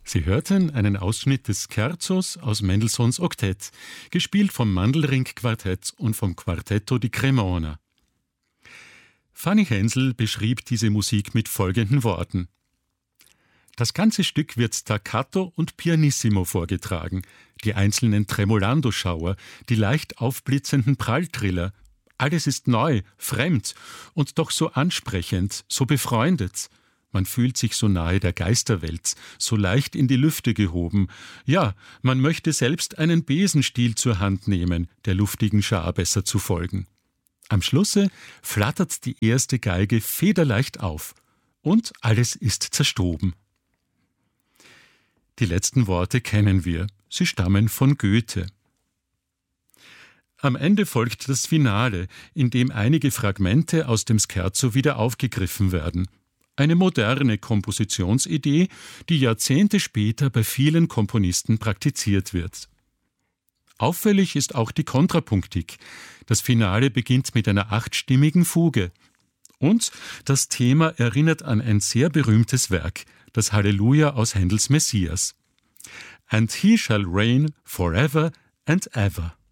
Sie hörten einen Ausschnitt des Scherzos aus Mendelssohns Oktett, gespielt vom Mandelring-Quartett und vom Quartetto di Cremona. Fanny Hensel beschrieb diese Musik mit folgenden Worten. Das ganze Stück wird staccato und pianissimo vorgetragen, die einzelnen Tremolando-Schauer, die leicht aufblitzenden Pralltriller. Alles ist neu, fremd und doch so ansprechend, so befreundet. Man fühlt sich so nahe der Geisterwelt, so leicht in die Lüfte gehoben. Ja, man möchte selbst einen Besenstiel zur Hand nehmen, der luftigen Schar besser zu folgen. Am Schlusse flattert die erste Geige federleicht auf und alles ist zerstoben. Die letzten Worte kennen wir, sie stammen von Goethe. Am Ende folgt das Finale, in dem einige Fragmente aus dem Scherzo wieder aufgegriffen werden. Eine moderne Kompositionsidee, die Jahrzehnte später bei vielen Komponisten praktiziert wird. Auffällig ist auch die Kontrapunktik. Das Finale beginnt mit einer 8-stimmigen Fuge. Und das Thema erinnert an ein sehr berühmtes Werk, das Halleluja aus Händels Messias. And he shall reign forever and ever.